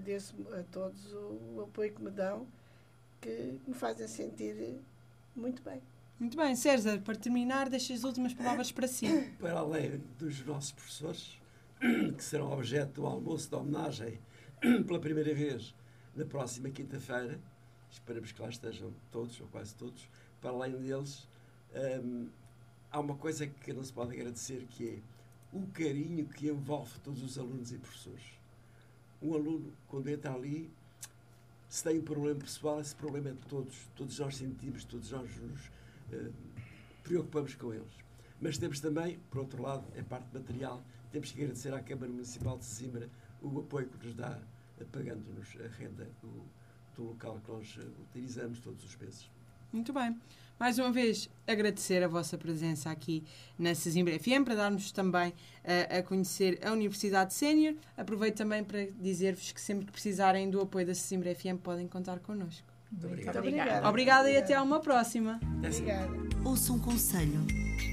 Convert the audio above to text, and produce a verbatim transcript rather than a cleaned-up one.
agradeço a todos o, o apoio que me dão, que me fazem sentir muito bem. Muito bem, César, para terminar, deixa as últimas palavras para si. Para além dos nossos professores, que serão objeto do almoço de homenagem pela primeira vez na próxima quinta-feira, esperamos que lá estejam todos, ou quase todos, para além deles, hum, há uma coisa que não se pode agradecer, que é o carinho que envolve todos os alunos e professores. Um aluno, quando entra ali, se tem um problema pessoal, esse problema é de todos. Todos nós sentimos, todos nós nos uh, preocupamos com eles. Mas temos também, por outro lado, a parte material, temos que agradecer à Câmara Municipal de Sesimbra o apoio que nos dá, pagando-nos a renda do, do local que nós uh, utilizamos todos os meses. Muito bem. Mais uma vez, agradecer a vossa presença aqui na Sesimbra F M, para darmos também uh, a conhecer a Universidade Sénior. Aproveito também para dizer-vos que sempre que precisarem do apoio da Sesimbra F M podem contar connosco. Muito Muito obrigado. obrigada. Obrigada e até a uma próxima. Obrigada. Ouça um conselho.